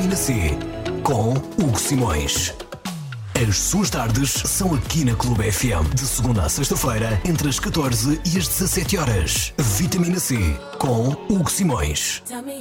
Vitamina C com Hugo Simões. As suas tardes são aqui na Clube FM, de segunda a sexta-feira, entre as 14 e as 17 horas. Vitamina C com Hugo Simões.